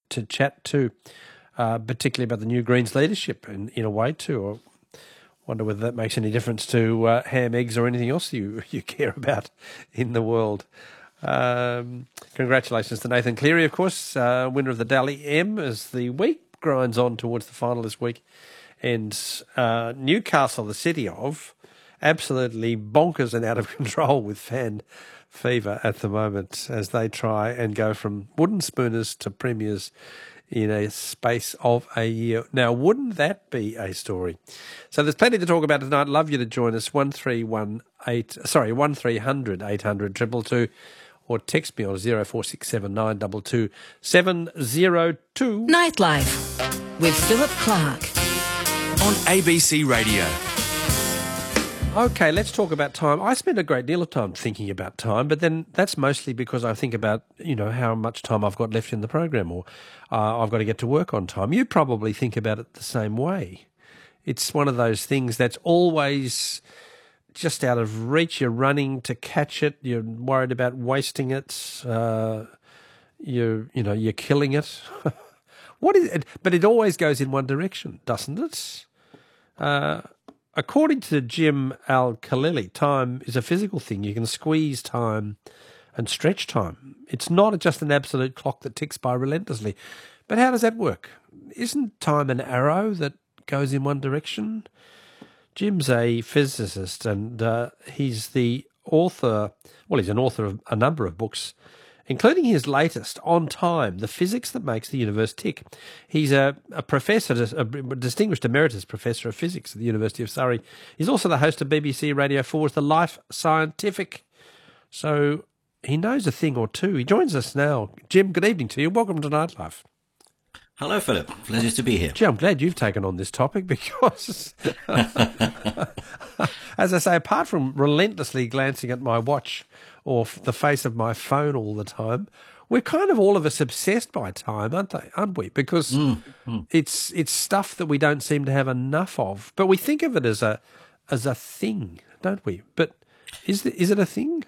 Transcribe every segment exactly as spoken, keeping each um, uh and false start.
to chat to, uh, particularly about the new Greens leadership in, in a way too. Or wonder whether that makes any difference to uh, ham, eggs or anything else you, you care about in the world. Um, congratulations to Nathan Cleary, of course, uh, winner of the Dally M as the week grinds on towards the final this week. And uh, Newcastle, the city of, absolutely bonkers and out of control with fan fever at the moment as they try and go from wooden spooners to premiers in a space of a year. Now, wouldn't that be a story? So there's plenty to talk about tonight. Love you to join us, one three one eight, sorry, one three hundred eight hundred two two two, or text me on zero four six seven nine two two seven zero two. Nightlife with Philip Clark on A B C Radio. Okay, let's talk about time. I spend a great deal of time thinking about time, but then that's mostly because I think about, you know, how much time I've got left in the program, or uh, I've got to get to work on time. You probably think about it the same way. It's one of those things that's always just out of reach. You're running to catch it. You're worried about wasting it. Uh, you're, you know, you're killing it. What is it? But it always goes in one direction, doesn't it? Uh, according to Jim Al-Khalili, time is a physical thing. You can squeeze time and stretch time. It's not just an absolute clock that ticks by relentlessly. But how does that work? Isn't time an arrow that goes in one direction? Jim's a physicist, and uh, he's the author, well, he's an author of a number of books, including his latest, On Time, The Physics That Makes the Universe Tick. He's a, a professor, a distinguished emeritus professor of physics at the University of Surrey. He's also the host of B B C Radio four's The Life Scientific. So he knows a thing or two. He joins us now. Jim, good evening to you. Welcome to Nightlife. Hello, Philip. Pleasure to be here. Gee, I'm glad you've taken on this topic because, as I say, apart from relentlessly glancing at my watch or the face of my phone all the time, we're kind of all of us obsessed by time, aren't they? Aren't we? Because mm, mm. it's it's stuff that we don't seem to have enough of, but we think of it as a as a thing, don't we? But is the, is it a thing?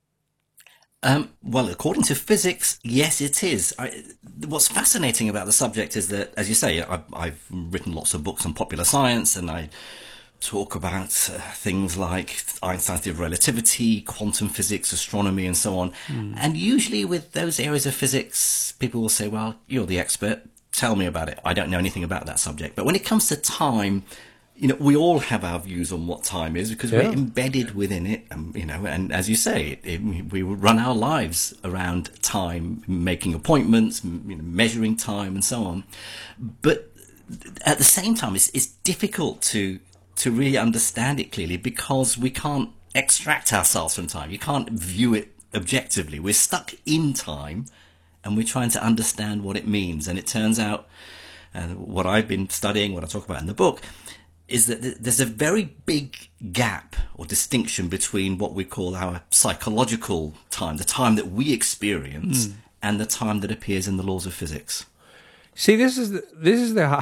Um, well, according to physics, yes, it is. I, what's fascinating about the subject is that, as you say, I, I've written lots of books on popular science, and I talk about uh, things like Einstein's theory of relativity, quantum physics, astronomy, and so on. Mm. And usually with those areas of physics, people will say, well, you're the expert. Tell me about it. I don't know anything about that subject. But when it comes to time, you know, we all have our views on what time is because yeah. we're embedded within it, um, you know, and as you say, it, it, we run our lives around time, making appointments, you know, measuring time and so on. But at the same time, it's, it's difficult to to really understand it clearly because we can't extract ourselves from time. You can't view it objectively. We're stuck in time and we're trying to understand what it means. And it turns out, uh, what I've been studying, what I talk about in the book, is that there's a very big gap or distinction between what we call our psychological time, the time that we experience, mm. and the time that appears in the laws of physics. See, this is the, this is the.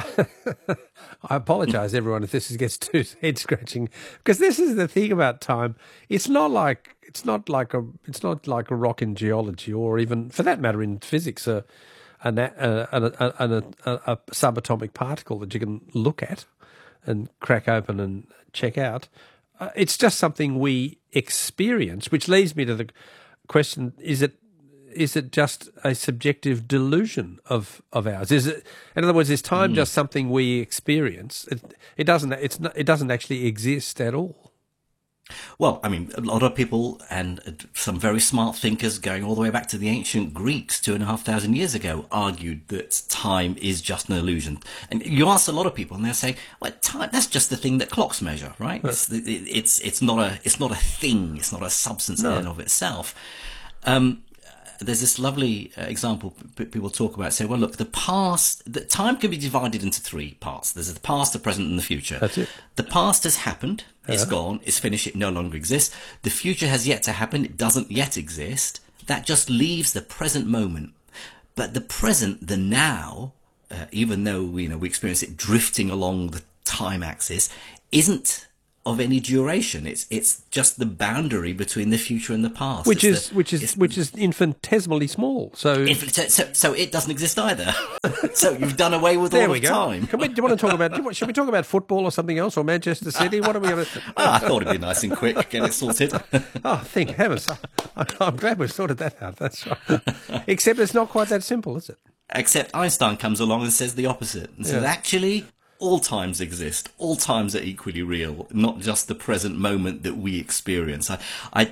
I apologise, everyone, if this gets too head scratching, because this is the thing about time. It's not like it's not like a it's not like a rock in geology, or even for that matter in physics, a a a, a, a, a, a subatomic particle that you can look at and crack open and check out. Uh, it's just something we experience, which leads me to the question, is it is it just a subjective delusion of, of ours? Is it, in other words, is time mm. just something we experience? It, it doesn't it's not, it doesn't actually exist at all. Well, I mean, a lot of people and some very smart thinkers going all the way back to the ancient Greeks two and a half thousand years ago argued that time is just an illusion. And you ask a lot of people and they'll say, well, time, that's just the thing that clocks measure, right? right. It's, it's, it's not a, it's not a thing. It's not a substance no. in and of itself. Um, There's this lovely uh, example p- people talk about, say, well, look, the past, the time can be divided into three parts. There's the past, the present, and the future. That's it. The past has happened. It's yeah. gone. It's finished. It no longer exists. The future has yet to happen. It doesn't yet exist. That just leaves the present moment. But the present, the now, uh, even though, you know, we experience it drifting along the time axis, isn't of any duration. It's it's just the boundary between the future and the past. Which It's is the, which is which is infinitesimally small. So, infin- so so it doesn't exist either. So you've done away with there all we of go. time. Can we, do you want to talk about? do you want- Should we talk about football or something else, or Manchester City? What are we going to? Ah, I thought it'd be nice and quick, get it sorted. Oh, thank heavens! I'm glad we've sorted that out. That's right. Except it's not quite that simple, is it? Except Einstein comes along and says the opposite. And says, Yeah. actually, all times exist. All times are equally real, not just the present moment that we experience. I, I,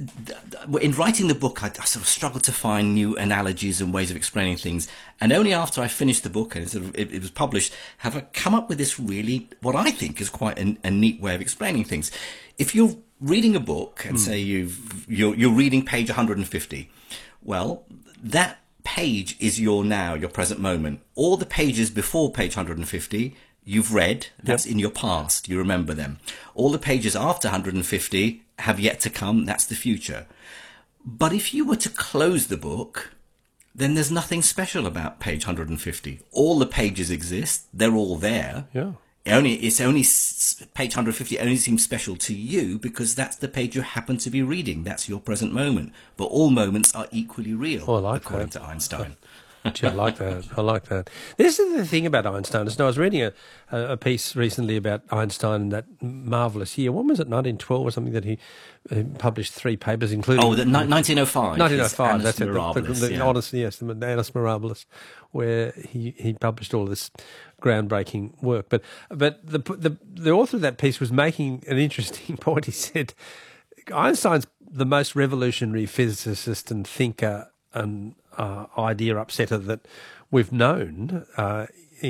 in writing the book, I, I sort of struggled to find new analogies and ways of explaining things. And only after I finished the book and it, sort of, it, it was published, have I come up with this really, what I think is quite a, a neat way of explaining things. If you're reading a book and say you've, you're, you're reading page one hundred fifty, well, that page is your now, your present moment. All the pages before page one hundred fifty you've read, that's in your past, you remember them. All the pages after one hundred fifty have yet to come, that's the future. But if you were to close the book, then there's nothing special about page one hundred fifty. All the pages exist, they're all there. Yeah. Only it's only s- page one hundred fifty only seems special to you because that's the page you happen to be reading. That's your present moment. But all moments are equally real, Oh, I like according that. to Einstein. Gee, I like that. I like that. This is the thing about Einstein. Is, I was reading a, a piece recently about Einstein and that marvellous year. When was it? nineteen twelve or something that he uh, published three papers, including Oh, the ni- nineteen oh five. nineteen oh his five. Annus That's it. The, Mirabilis, the, the, yeah. honestly, yes, the Annus Mirabilis, where he, he published all this groundbreaking work. But but the the the author of that piece was making an interesting point. He said Einstein's the most revolutionary physicist and thinker and uh, idea upsetter that we've known uh,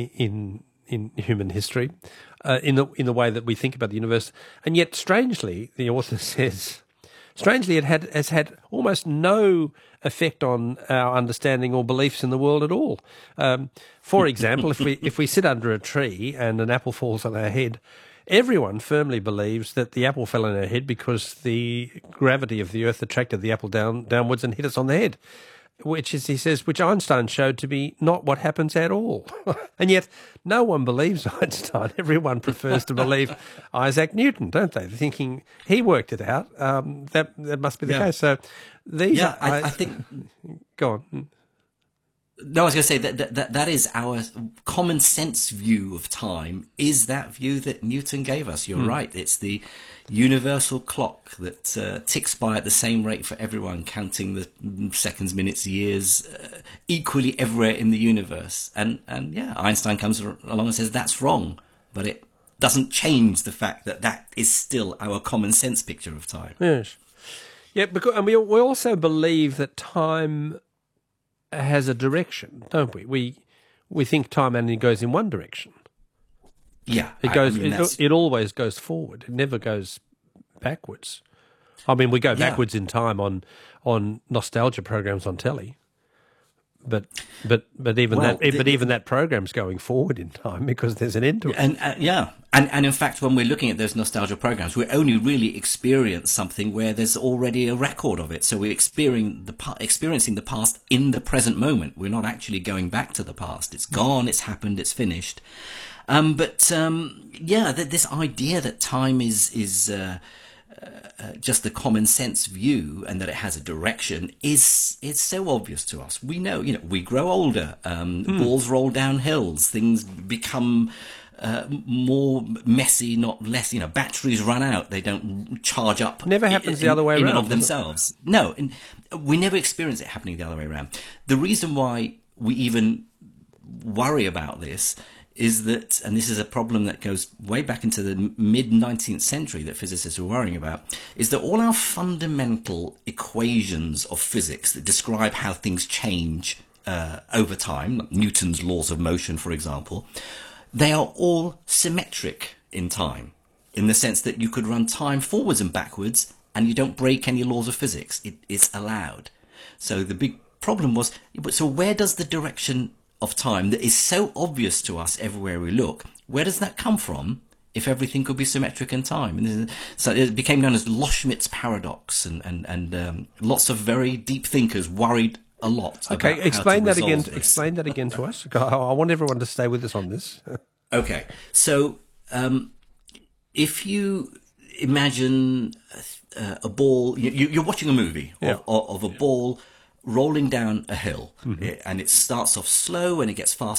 in in human history, uh, in the in the way that we think about the universe. And yet, strangely, the author says, strangely, it had has had almost no effect on our understanding or beliefs in the world at all. Um, for example, if we if we sit under a tree and an apple falls on our head, everyone firmly believes that the apple fell on our head because the gravity of the Earth attracted the apple down downwards and hit us on the head, which is, he says, which Einstein showed to be not what happens at all. And yet no one believes Einstein. Everyone prefers to believe Isaac Newton, don't they? Thinking he worked it out. Um, that that must be the Yeah. case. So these Yeah, are, I, I think. Go on. No, I was going to say that, that that that is our common sense view of time. Is that view that Newton gave us? You're right. It's the universal clock that uh, ticks by at the same rate for everyone, counting the seconds, minutes, years, uh, equally everywhere in the universe. And and yeah, Einstein comes along and says that's wrong, but it doesn't change the fact that that is still our common sense picture of time. Yes. Yeah, because, and we we also believe that time has a direction, don't we? We we think time only goes in one direction. Yeah, It I- goes. I mean, it, that's- it always goes forward. It never goes backwards. I mean, we go Yeah. backwards in time on on nostalgia programs on telly, but but but even Well, that the- but even that program's going forward in time because there's an end to it. And uh, yeah, and and in fact, when we're looking at those nostalgia programs, we only really experience something where there's already a record of it. So we're experiencing the pa- experiencing the past in the present moment. We're not actually going back to the past. It's gone. It's happened. It's finished. Um, but um, yeah, th- this idea that time is is uh, uh, just the common sense view and that it has a direction is is so obvious to us. We know, you know, we grow older. Um, Balls roll down hills. Things become uh, more messy, not less. You know, batteries run out; they don't charge up. Never i- happens in, the other way in and around, of does it? themselves. No, and we never experience it happening the other way around. The reason why we even worry about this is that, and this is a problem that goes way back into the mid nineteenth century that physicists were worrying about, is that all our fundamental equations of physics that describe how things change uh, over time, like Newton's laws of motion, for example, they are all symmetric in time, in the sense that you could run time forwards and backwards and you don't break any laws of physics. It, it's allowed. So the big problem was, so where does the direction of time that is so obvious to us everywhere we look, where does that come from if everything could be symmetric in time? And so it became known as Loschmidt's paradox, and, and, and um, lots of very deep thinkers worried a lot Okay, about how explain to that resolve again. this. Explain that again to us. I I want everyone to stay with us on this. Okay, so um, if you imagine uh, a ball. You, you're watching a movie of, Yeah. of, of a ball rolling down a hill, and it starts off slow and it gets faster